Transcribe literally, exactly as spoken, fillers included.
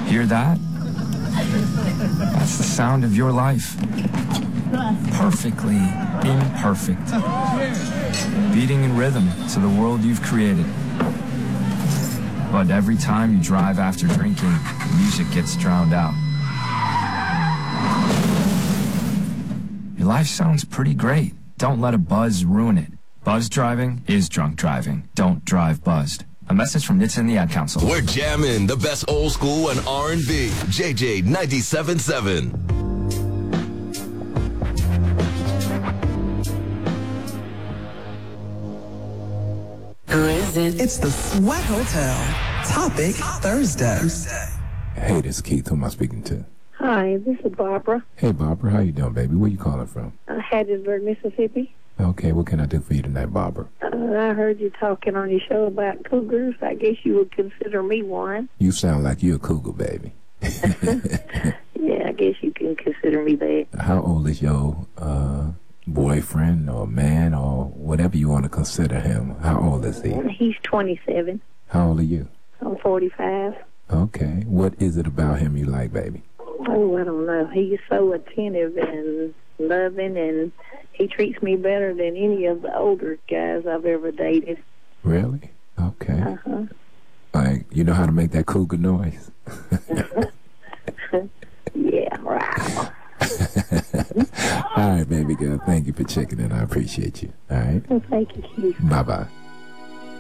Hear that? That's the sound of your life. Perfectly imperfect. Beating in rhythm to the world you've created. But every time you drive after drinking, music gets drowned out. Your life sounds pretty great. Don't let a buzz ruin it. Buzz driving is drunk driving. Don't drive buzzed. A message from N H T S A and the Ad Council. We're jamming the best old school and R and B. J J ninety-seven point seven. Who is it? It's the Sweat Hotel. Topic Thursday. Hey, this is Keith. Who am I speaking to? Hi, this is Barbara. Hey, Barbara. How you doing, baby? Where you calling from? Uh, Hattiesburg, Mississippi. Okay, what can I do for you tonight, Barbara? Uh, I heard you talking on your show about cougars. I guess you would consider me one. You sound like you're a cougar, baby. Yeah, I guess you can consider me that. How old is your uh, boyfriend or man or whatever you want to consider him? How old is he? He's twenty-seven. How old are you? I'm forty-five. Okay. What is it about him you like, baby? Oh, I don't know. He's so attentive and loving, and he treats me better than any of the older guys I've ever dated. Really? Okay. Uh-huh. Like, you know how to make that cougar noise? Yeah, right. All right, baby girl. Thank you for checking in. I appreciate you. All right? Well, thank you, Keith. Bye-bye.